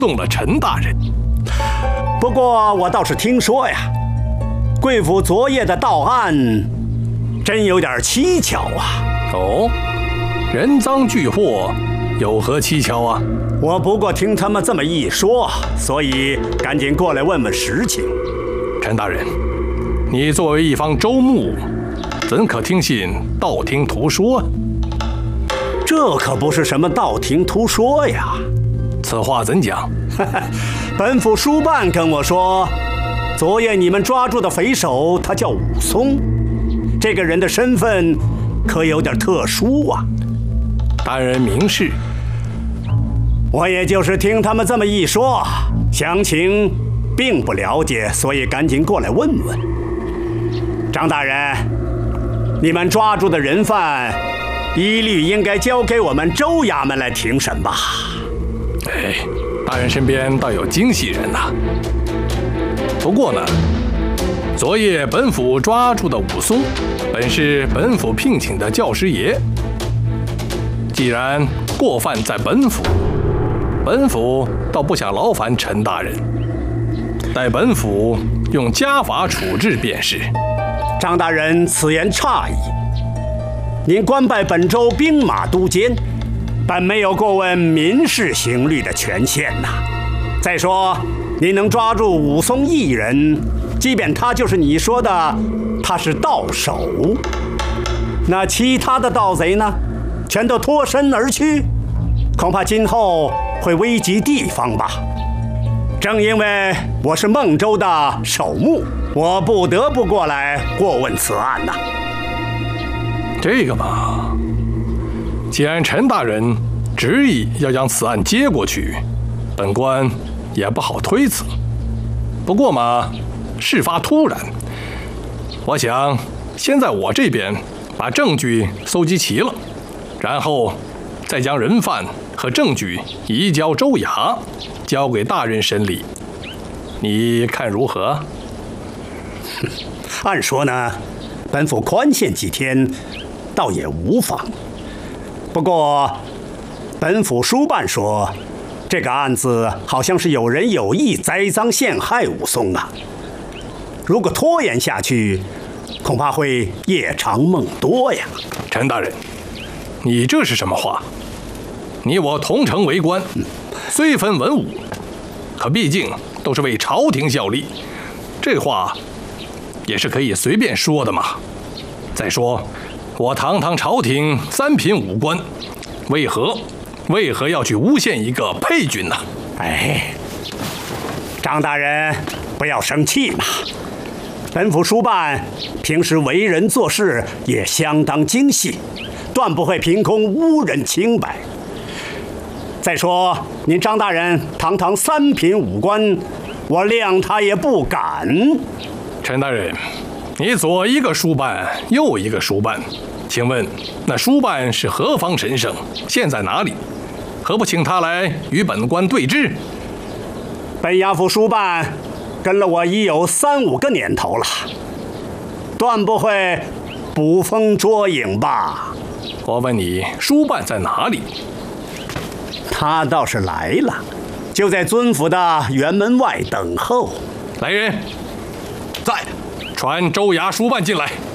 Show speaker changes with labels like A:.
A: 动了陈大人。
B: 不过我倒是听说呀，贵府昨夜的盗案真有点蹊跷啊。
A: 哦，人赃俱获，有何蹊跷啊？
B: 我不过听他们这么一说，所以赶紧过来问问实情。
A: 陈大人，你作为一方州牧，怎可听信道听途说？
B: 这可不是什么道听途说呀。
A: 此话怎讲？
B: 本府书办跟我说，昨夜你们抓住的匪首，他叫武松，这个人的身份可有点特殊啊。
A: 大人明示。
B: 我也就是听他们这么一说，详情并不了解，所以赶紧过来问问。张大人，你们抓住的人犯，一律应该交给我们州衙门来庭审吧？
A: 哎，大人身边倒有精细人呐。不过呢，昨夜本府抓住的武松，本是本府聘请的教师爷。既然过犯在本府，本府倒不想劳烦陈大人，待本府用家法处置便是。
B: 张大人此言差矣。您官拜本州兵马都监，本没有过问民事刑律的权限呐。再说，您能抓住武松一人，即便他就是你说的他是盗首，那其他的盗贼呢，全都脱身而去，恐怕今后会危及地方吧。正因为我是孟州的首牧，我不得不过来过问此案呐。
A: 这个嘛，既然陈大人执意要将此案接过去，本官也不好推辞。不过嘛，事发突然，我想先在我这边把证据搜集齐了，然后再将人犯和证据移交州衙，交给大人审理。你看如何？
B: 按说呢，本府宽限几天，倒也无妨。不过，本府书办说，这个案子好像是有人有意栽赃陷害武松啊。如果拖延下去，恐怕会夜长梦多呀。
A: 陈大人，你这是什么话？你我同城为官，虽分文武，可毕竟都是为朝廷效力，这话也是可以随便说的嘛。再说，我堂堂朝廷3品5官，为何要去诬陷一个配军呢？
B: 哎，张大人不要生气嘛。本府书办平时为人做事也相当精细，断不会凭空污人清白。再说，您张大人堂堂3品5官，我谅他也不敢。
A: 陈大人，你左一个书办，右一个书办，请问那书办是何方神圣？现在哪里？何不请他来与本官对质？
B: 本衙府书办跟了我已有3、5个年头了，断不会捕风捉影吧？
A: 我问你，书办在哪里？
B: 他倒是来了，就在尊府的辕门外等候。
A: 来人，在，传州衙书办进来。